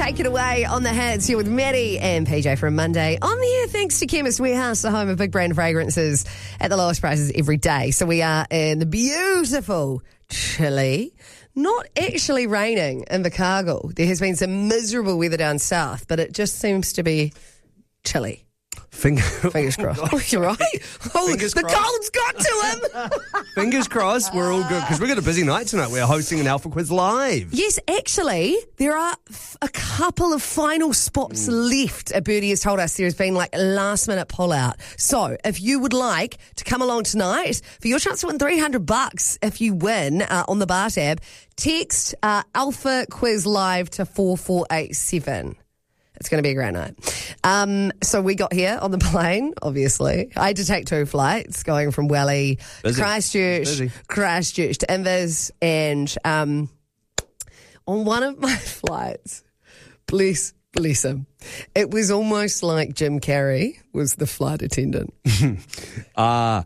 Take it away on the hits. You're with Maddie and PJ from Monday. On the air, thanks to Chemist Warehouse, the home of big brand fragrances at the lowest prices every day. So we are in the beautiful Chile. Not actually raining in Invercargill. There has been some miserable weather down south, but it just seems to be chilly. Fingers crossed. Oh, you're right. Oh, the cold's got to him. Fingers crossed, we're all good because we've got a busy night tonight. We're hosting an Alpha Quiz Live. Yes, actually, there are a couple of final spots left. A birdie has told us there has been like a last-minute pull-out. So, if you would like to come along tonight for your chance to win $300 if you win on the Bar tab, text Alpha Quiz Live to 4487. It's going to be a great night. So we got here on the plane, obviously. I had to take 2 flights going from Welly, Christchurch to Invis. And on one of my flights, bless him, it was almost like Jim Carrey was the flight attendant. Yeah.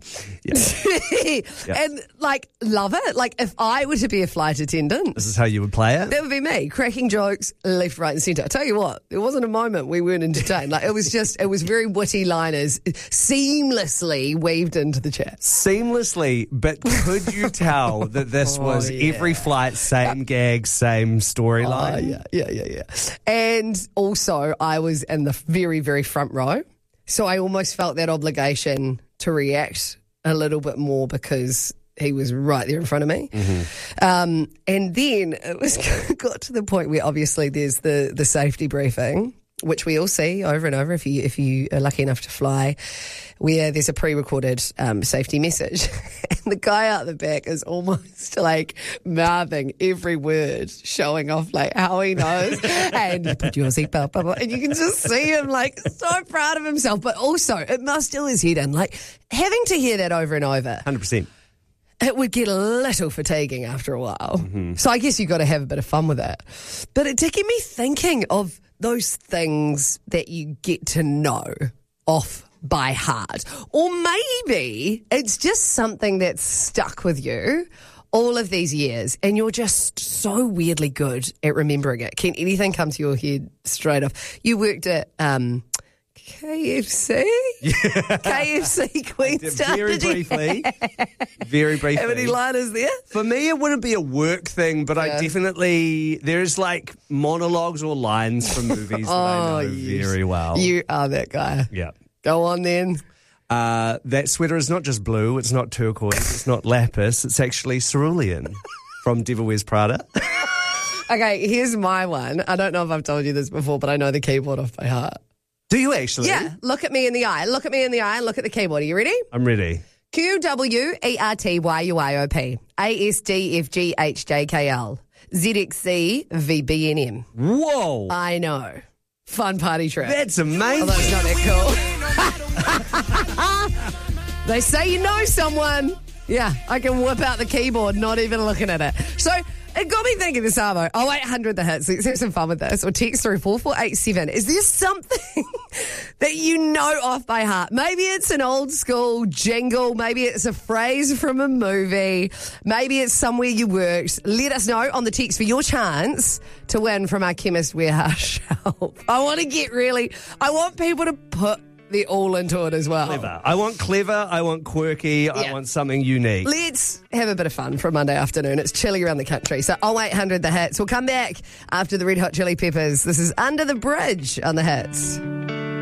And, love it. Like, if I were to be a flight attendant, This is how you would play it? that would be me, cracking jokes left, right and centre. I tell you what, there wasn't a moment we weren't entertained. Like, it was very witty liners seamlessly weaved into the chat. Seamlessly, but could you tell that this was every flight, same gag, same storyline? Yeah. And also, I was in the very, very front row. So I almost felt that obligation to react a little bit more because he was right there in front of me. Mm-hmm. And then it got to the point where obviously there's the safety briefing, which we all see over and over if you are lucky enough to fly, where there's a pre-recorded safety message. And the guy out the back is almost like mouthing every word, showing off like how he knows. And you put your seatbelt, blah, blah, and you can just see him like so proud of himself. But also, it must do his head in. Like having to hear that over and over. 100%. It would get a little fatiguing after a while. Mm-hmm. So I guess you've got to have a bit of fun with it. But it did get me thinking of those things that you get to know off by heart. Or maybe it's just something that's stuck with you all of these years and you're just so weirdly good at remembering it. Can anything come to your head straight off? You worked at KFC? Yeah. KFC Queenstown. Very briefly. Have any liners there? For me, it wouldn't be a work thing, but I definitely, there's like monologues or lines from movies that I know very well. You are that guy. Yeah. Go on then. That sweater is not just blue, it's not turquoise, it's not lapis, it's actually cerulean from Devil Wears Prada. Okay, here's my one. I don't know if I've told you this before, but I know the keyboard off by heart. Do you actually? Yeah, look at me in the eye. Look at me in the eye and look at the keyboard. Are you ready? I'm ready. QWERTYUIOP ASDFGHJKL ZXCVBNM. Whoa! I know. Fun party trick. That's amazing. Although it's not that cool. They say you know someone. Yeah, I can whip out the keyboard, not even looking at it. So it got me thinking this, Arvo. 0800 the hits. Let's have some fun with this. Or text through 4487. Is there something that you know off by heart? Maybe it's an old school jingle. Maybe it's a phrase from a movie. Maybe it's somewhere you worked. Let us know on the text for your chance to win from our Chemist Warehouse shelf. I want people to put the all into it as well. Clever. I want clever, I want quirky, I want something unique. Let's have a bit of fun for a Monday afternoon. It's chilly around the country. So 0800 the hits. We'll come back after the Red Hot Chili Peppers. This is Under the Bridge on the hits.